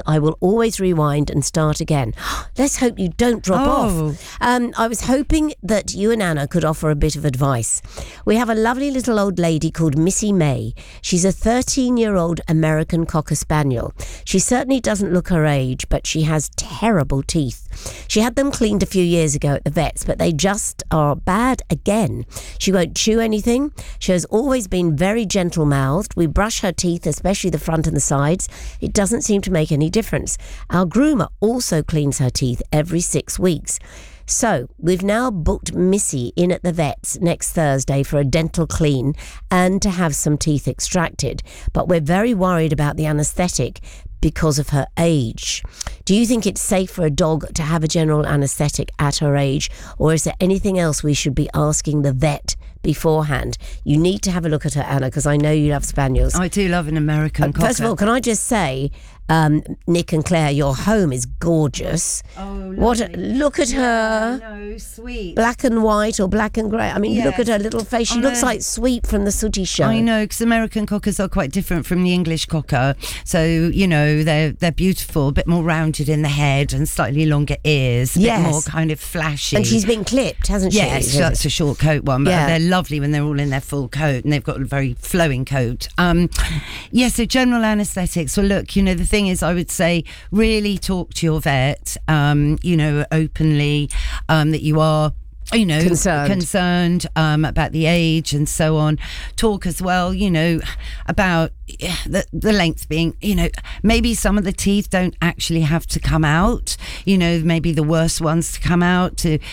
I will always rewind and start again. Let's hope you don't drop off. I was hoping that you and Anna could offer a bit of advice. We have a lovely little old lady called Missy May. She's a 13-year-old American Cocker Spaniel. She certainly doesn't look her age, but she has terrible teeth. She had them cleaned a few years ago at the vet's, but they just are bad again. She won't chew anything. She has always been very gentle-mouthed. We brush her teeth, especially the front and the sides. It doesn't seem to make any difference. Our groomer also cleans her teeth every 6 weeks. So we've now booked Missy in at the vet's next Thursday for a dental clean and to have some teeth extracted. But we're very worried about the anaesthetic because of her age. Do you think it's safe for a dog to have a general anaesthetic at her age, or is there anything else we should be asking the vet beforehand? You need to have a look at her, Anna, because I know you love spaniels. I do love an American Cocker. First of all, can I just say, Nick and Claire, your home is gorgeous. Oh, look at her. No, sweet. Black and white or black and grey. I mean, Yes. look at her little face. She looks like Sweep from the Sooty Show. I know, because American Cockers are quite different from the English Cocker. So, you know, they're beautiful, a bit more rounded in the head and slightly longer ears, a bit more kind of flashy. And she's been clipped, hasn't she? Yes, that's a short coat one, but they're lovely when they're all in their full coat and they've got a very flowing coat. So general anaesthetics. Well, look, you know, the thing is, I would say really talk to your vet, you know, openly, that you are, you know, concerned about the age and so on. Talk as well, you know, about the length being, you know, maybe some of the teeth don't actually have to come out, you know, maybe the worst ones to come out to